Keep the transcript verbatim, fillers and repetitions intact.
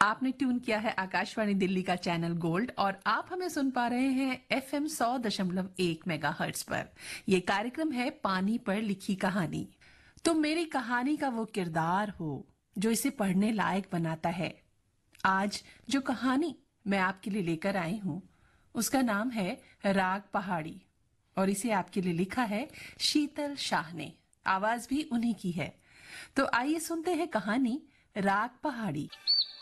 आपने ट्यून किया है आकाशवाणी दिल्ली का चैनल गोल्ड और आप हमें सुन पा रहे हैं एफ एम सौ दशमलव एक मेगा हर्ट्ज पर। यह कार्यक्रम है पानी पर लिखी कहानी। तुम मेरी कहानी का वो किरदार हो जो इसे पढ़ने लायक बनाता है। आज जो कहानी मैं आपके लिए लेकर आई हूं उसका नाम है राग पहाड़ी और इसे आपके लिए लिखा है शीतल शाह ने। आवाज भी उन्हीं की है। तो आइए सुनते हैं कहानी राग पहाड़ी।